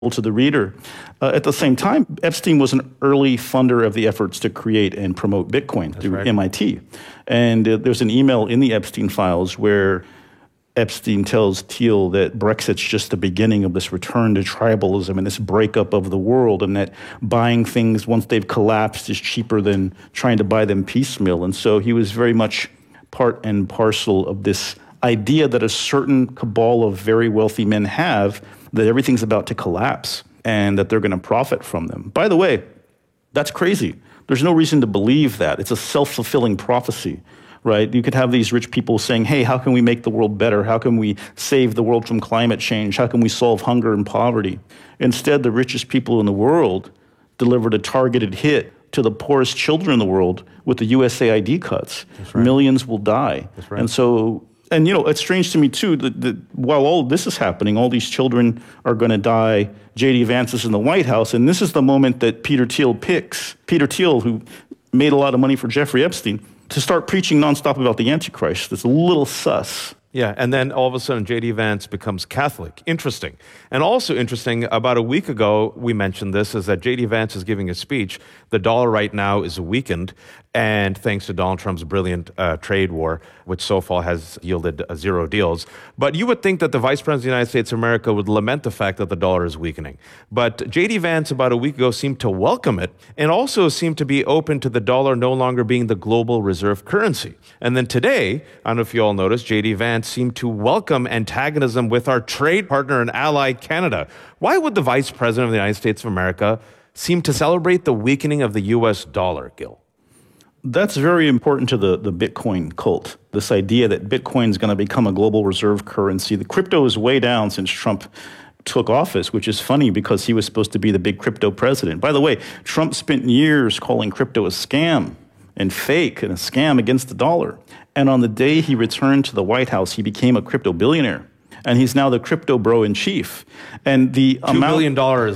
to the reader. At the same time, Epstein was an early funder of the efforts to create and promote Bitcoin through MIT. And there's an email in the Epstein files where Epstein tells Thiel that Brexit's just the beginning of this return to tribalism and this breakup of the world, and that buying things once they've collapsed is cheaper than trying to buy them piecemeal. And so he was very much part and parcel of this idea that a certain cabal of very wealthy men have, that everything's about to collapse and that they're going to profit from them. By the way, that's crazy. There's no reason to believe that. It's a self-fulfilling prophecy, right? You could have these rich people saying, hey, how can we make the world better? How can we save the world from climate change? How can we solve hunger and poverty? Instead, the richest people in the world delivered a targeted hit to the poorest children in the world with the USAID cuts. That's right. Millions will die. That's right. And so, and you know, it's strange to me too that while all this is happening, all these children are going to die. J.D. Vance is in the White House, and this is the moment that Peter Thiel picks. Peter Thiel, who made a lot of money for Jeffrey Epstein, to start preaching nonstop about the Antichrist. It's a little sus. Yeah, and then all of a sudden, J.D. Vance becomes Catholic. Interesting. And also interesting, about a week ago, we mentioned this, is that J.D. Vance is giving a speech. The dollar right now is weakened, and thanks to Donald Trump's brilliant trade war, which so far has yielded 0 deals. But you would think that the Vice President of the United States of America would lament the fact that the dollar is weakening. But J.D. Vance, about a week ago, seemed to welcome it, and also seemed to be open to the dollar no longer being the global reserve currency. And then today, I don't know if you all noticed, J.D. Vance seemed to welcome antagonism with our trade partner and ally, Canada. Why would the Vice President of the United States of America seem to celebrate the weakening of the U.S. dollar, Gil? That's very important to the Bitcoin cult, this idea that Bitcoin is going to become a global reserve currency. The crypto is way down since Trump took office, which is funny because he was supposed to be the big crypto president. By the way, Trump spent years calling crypto a scam and fake and a scam against the dollar. And on the day he returned to the White House, he became a crypto billionaire. And he's now the crypto bro in chief. And the $2 billion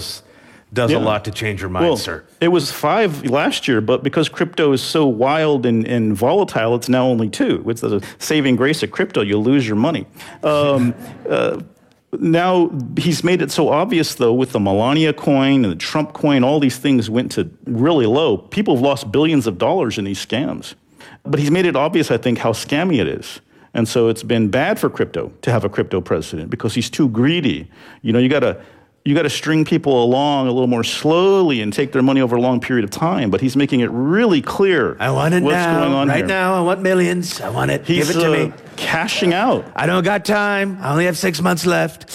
does a lot to change your mind, sir. It was 5 last year, but because crypto is so wild and volatile, it's now only 2. It's the saving grace of crypto. You'll lose your money. Now, he's made it so obvious, though, with the Melania coin and the Trump coin, all these things went to really low. People have lost billions of dollars in these scams. But he's made it obvious, I think, how scammy it is. And so it's been bad for crypto to have a crypto president because he's too greedy. You know, you got to string people along a little more slowly and take their money over a long period of time. But he's making it really clear. I want it what's now, going on right here. now. I want millions. I want it. He's Give it to me. Cashing out. I don't got time. I only have 6 months left.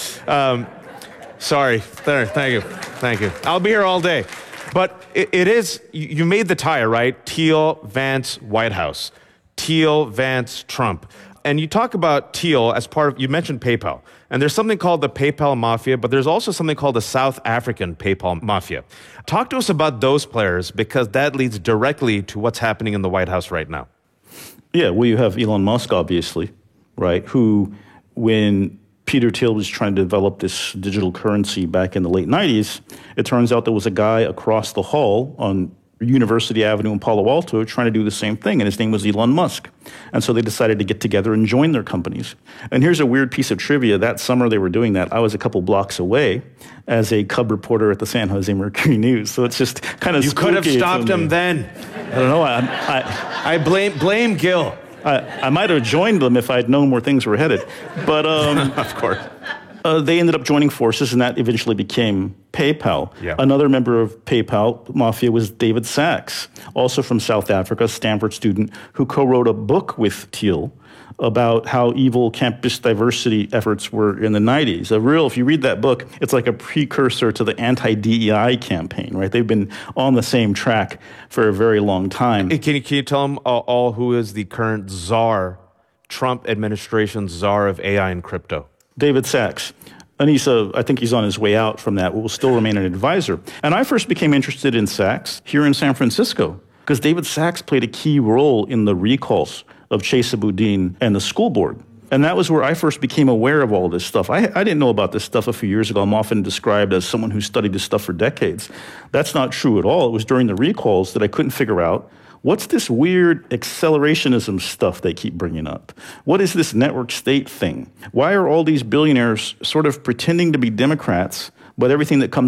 Sorry. There. Thank you. I'll be here all day. But it is, you made the tire, right? Thiel, Vance, White House. Thiel, Vance, Trump. And you talk about Thiel as part of, you mentioned PayPal. And there's something called the PayPal Mafia, but there's also something called the South African PayPal Mafia. Talk to us about those players, because that leads directly to what's happening in the White House right now. Yeah, well, you have Elon Musk, obviously, right, who, when Peter Thiel was trying to develop this digital currency back in the late 90s, it turns out there was a guy across the hall on University Avenue in Palo Alto trying to do the same thing, and his name was Elon Musk. And so they decided to get together and join their companies. And here's a weird piece of trivia. That summer they were doing that, I was a couple blocks away as a cub reporter at the San Jose Mercury News. So it's just kind of You could have stopped him then. I don't know. I blame Gil. I might have joined them if I'd known where things were headed. But of course. They ended up joining forces, and that eventually became PayPal. Yeah. Another member of PayPal Mafia was David Sachs, also from South Africa, a Stanford student, who co-wrote a book with Thiel about how evil campus diversity efforts were in the 90s. If you read that book, it's like a precursor to the anti-DEI campaign, right? They've been on the same track for a very long time. Can you tell them all who is the current czar, Trump administration czar of AI and crypto? David Sachs. And I think he's on his way out from that, but will still remain an advisor. And I first became interested in Sachs here in San Francisco because David Sachs played a key role in the recalls of Chesa Boudin and the school board. And that was where I first became aware of all this stuff. I didn't know about this stuff a few years ago. I'm often described as someone who studied this stuff for decades. That's not true at all. It was during the recalls that I couldn't figure out, what's this weird accelerationism stuff they keep bringing up? What is this network state thing? Why are all these billionaires sort of pretending to be Democrats but everything that comes